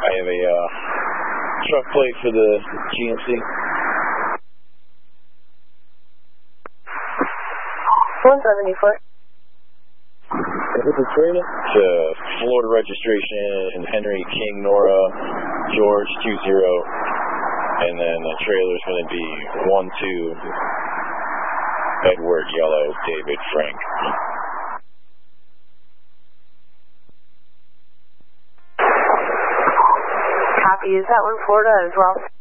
I have a truck plate for the GMC. 174. What's the trailer? It's a Florida registration, Henry King Nora George 20, and then the trailer's going to be 12 Edward Yellow David Frank. Copy. Is that one Florida as well?